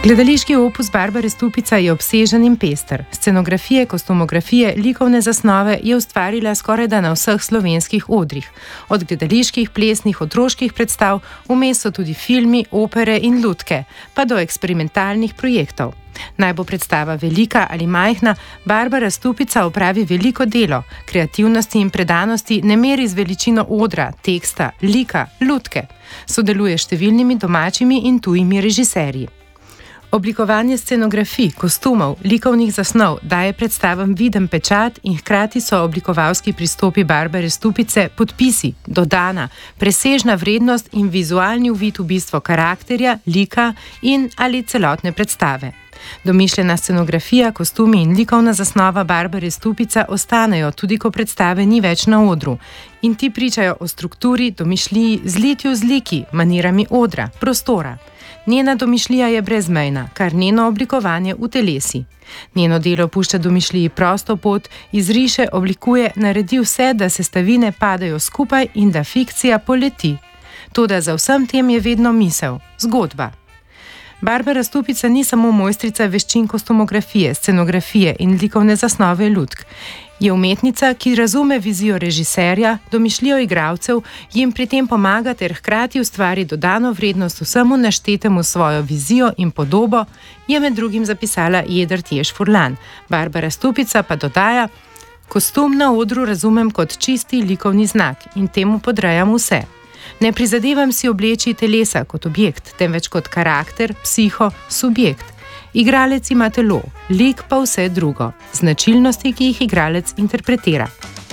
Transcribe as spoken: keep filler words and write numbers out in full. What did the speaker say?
Gledališki opus Barbare Stupica je obsežen in pester. Scenografije, kostumografije, likovne zasnove je ustvarila skorajda na vseh slovenskih odrih. Od gledaliških, plesnih, otroških predstav, vmes so tudi filmi, opere in lutke, pa do eksperimentalnih projektov. Naj bo predstava velika ali majhna, Barbara Stupica opravi veliko delo, kreativnosti in predanosti ne meri z veličino odra, teksta, lika, lutke. Sodeluje s številnimi domačimi in tujimi režiserji. Oblikovanje scenografij, kostumov, likovnih zasnov daje predstavam viden pečat in hkrati so oblikovalski pristopi Barbare Stupice podpisi, dodana, presežna vrednost in vizualni uvid v bistvo karakterja, lika in ali celotne predstave. Domišljena scenografija, kostumi in likovna zasnova Barbare Stupica ostanejo, tudi ko predstave ni več na odru. In ti pričajo o strukturi, domišljiji, zlitju z liki, manirami odra, prostora. Njena domišljija je brezmejna, kar njeno oblikovanje utelesi. Njeno delo pušča domišljiji prosto pot, izriše, oblikuje, naredi vse, da sestavine padajo skupaj in da fikcija poleti. Toda za vsem tem je vedno misel, zgodba. Barbara Stupica ni samo mojstrica veščin kostumografije, scenografije in likovne zasnove lutk. Je umetnica, ki razume vizijo režiserja, domišljijo igralcev, jim pri tem pomaga ter hkrati ustvari dodano vrednost vsemu naštetemu svojo vizijo in podobo, je med drugim zapisala Jedrt Jež Furlan. Barbara Stupica pa dodaja: kostum na odru razumem kot čisti likovni znak in temu podrejam vse. Ne prizadevam si obleči telesa kot objekt, temveč kot karakter, psiho, subjekt. Igralec ima telo, lik pa vse drugo, značilnosti, ki jih igralec interpretira.